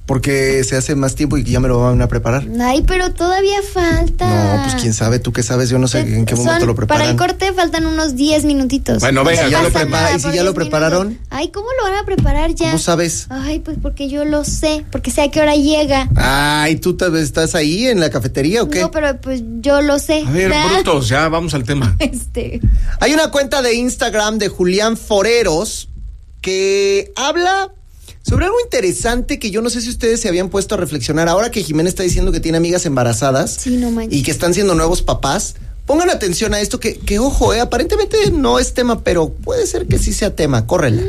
Porque se hace más tiempo y que ya me lo van a preparar. Ay, pero todavía falta. No, pues quién sabe, tú qué sabes, yo no sé en qué momento lo preparan. Para el corte faltan unos 10 minutitos. Bueno, venga, ya lo prepara. ¿Y si ya lo prepararon? Minutos. Ay, ¿cómo lo van a preparar ya? ¿Cómo sabes? Ay, pues porque yo lo sé, porque sé a qué hora llega. Ay, ¿tú estás ahí en la cafetería o qué? No, pero pues yo lo sé. A ver, brutos, ya vamos al tema. Hay una cuenta de Instagram de Julián Foreros que habla sobre algo interesante que yo no sé si ustedes se habían puesto a reflexionar. Ahora que Jimena está diciendo que tiene amigas embarazadas, sí, no manches, y que están siendo nuevos papás, pongan atención a esto que ojo, aparentemente no es tema, pero puede ser que sí sea tema. Córrela.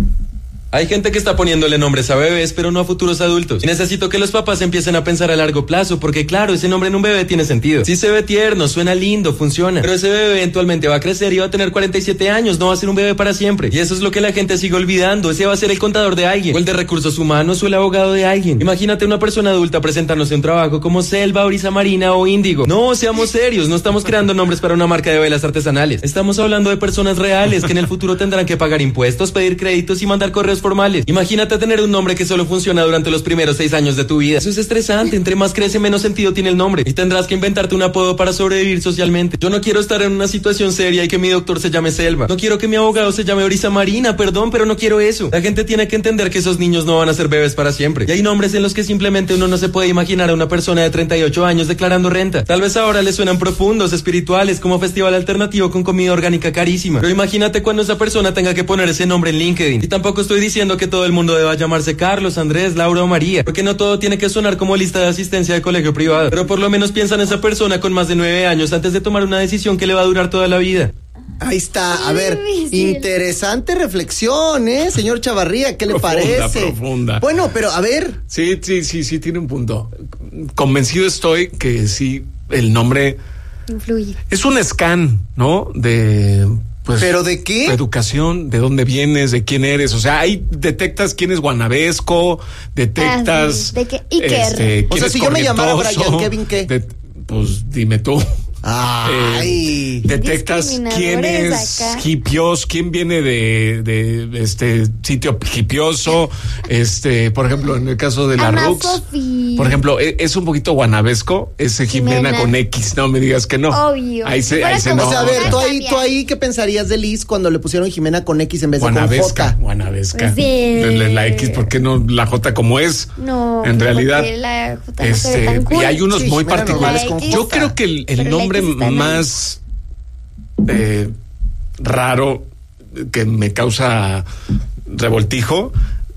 Hay gente que está poniéndole nombres a bebés, pero no a futuros adultos. Y necesito que los papás empiecen a pensar a largo plazo, porque claro, ese nombre en un bebé tiene sentido. Sí se ve tierno, suena lindo, funciona. Pero ese bebé eventualmente va a crecer y va a tener 47 años, no va a ser un bebé para siempre. Y eso es lo que la gente sigue olvidando. Ese va a ser el contador de alguien, o el de recursos humanos, o el abogado de alguien. Imagínate una persona adulta presentándose un trabajo como Selva, Brisa Marina o Índigo. No, seamos serios, no estamos creando nombres para una marca de velas artesanales. Estamos hablando de personas reales que en el futuro tendrán que pagar impuestos, pedir créditos y mandar correos formales. Imagínate tener un nombre que solo funciona durante los primeros 6 años de tu vida. Eso es estresante. Entre más crece, menos sentido tiene el nombre. Y tendrás que inventarte un apodo para sobrevivir socialmente. Yo no quiero estar en una situación seria y que mi doctor se llame Selva. No quiero que mi abogado se llame Brisa Marina, perdón, pero no quiero eso. La gente tiene que entender que esos niños no van a ser bebés para siempre. Y hay nombres en los que simplemente uno no se puede imaginar a una persona de 38 años declarando renta. Tal vez ahora le suenan profundos, espirituales, como festival alternativo con comida orgánica carísima. Pero imagínate cuando esa persona tenga que poner ese nombre en LinkedIn. Y tampoco estoy diciendo que todo el mundo deba llamarse Carlos, Andrés, Laura o María, porque no todo tiene que sonar como lista de asistencia de colegio privado, pero por lo menos piensa en esa persona con más de 9 años antes de tomar una decisión que le va a durar toda la vida. Ahí está, a ver, interesante reflexión, señor Chavarría, ¿qué le parece? Profunda. Bueno, pero a ver. Sí, tiene un punto. Convencido estoy que sí, el nombre influye. Es un scan, ¿no? Pues, ¿pero de qué? Educación, de dónde vienes, de quién eres. O sea, ahí detectas quién es guanabesco, detectas... ¿de qué? Iker. O sea, si yo me llamara Brian Kevin, ¿qué? Pues dime tú. Ay, detectas quién es hipios, quién viene de este sitio hipioso, por ejemplo, en el caso de la Rux, por ejemplo, es un poquito guanabesco, ese Jimena con X, no me digas que no. Obvio. Ahí se no. O sea, a ver, tú ahí ¿qué pensarías de Liz cuando le pusieron Jimena con X en vez de con J? Guanabesca. Sí. La X, ¿por qué no la J como es? No. En realidad, la J no se ve tan cool. Y hay unos muy Jimena particulares. Con Yo creo que el nombre más raro que me causa revoltijo,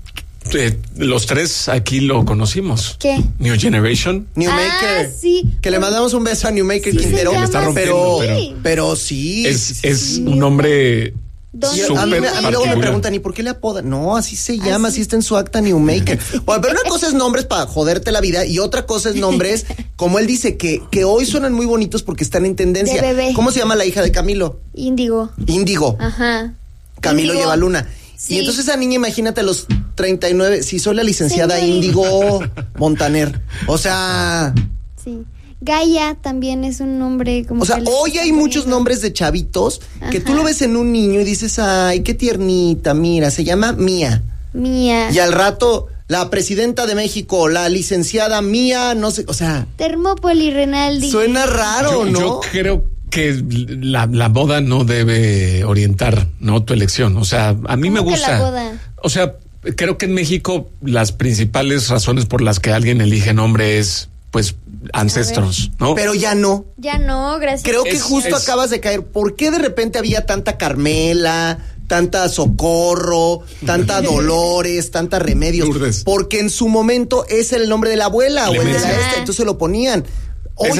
los tres aquí lo conocimos. ¿Qué? New Generation. Newmaker. Sí. Que le mandamos un beso a Newmaker Quintero. Que está rompiendo, pero sí. Es un nombre... A mí luego me preguntan, ¿y por qué le apodan? No, así se llama, así está en su acta Newmaker. Bueno, pero una cosa es nombres para joderte la vida y otra cosa es nombres, como él dice, que hoy suenan muy bonitos porque están en tendencia. De bebé. ¿Cómo se llama la hija de Camilo? Índigo. Ajá. Camilo lleva luna. Sí. Y entonces esa niña, imagínate a los 39, si soy la licenciada Índigo Montaner. O sea... Sí. Gaia también es un nombre como... O sea, hoy hay muchos nombres de chavitos que tú lo ves en un niño y dices, ay, qué tiernita, mira, se llama Mía. Y al rato, la presidenta de México, la licenciada Mía, no sé, o sea... Termópoli Renaldi. Suena raro, ¿no? Yo creo que la boda no debe orientar, ¿no? Tu elección. O sea, a mí me gusta... la boda? O sea, creo que en México las principales razones por las que alguien elige nombre es... pues ancestros, ¿no? Pero ya no. Ya no, gracias. Creo que justo acabas de caer. ¿Por qué de repente había tanta Carmela, tanta Socorro, tanta Dolores, tanta Remedios? Lourdes. Porque en su momento es el nombre de la abuela o el de la entonces lo ponían. Hoy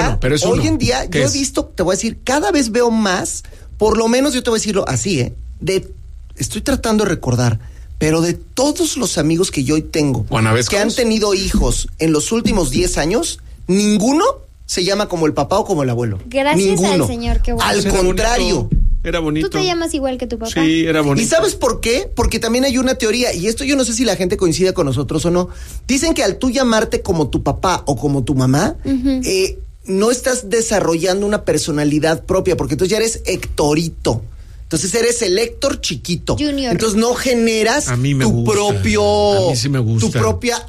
en día yo he visto, te voy a decir, cada vez veo más, por lo menos yo te voy a decirlo así, estoy tratando de recordar, pero de todos los amigos que yo hoy tengo que han tenido hijos en los últimos 10 años, ninguno se llama como el papá o como el abuelo. Gracias al Señor, qué bueno. Al contrario. Era bonito. ¿Tú te llamas igual que tu papá? Sí, era bonito. ¿Y sabes por qué? Porque también hay una teoría, y esto yo no sé si la gente coincide con nosotros o no. Dicen que al tú llamarte como tu papá o como tu mamá, no estás desarrollando una personalidad propia, porque entonces ya eres Héctorito. Entonces eres el Héctor chiquito. Junior. Entonces no generas a mí me tu gusta. propio... A mí sí me gusta. Tu propia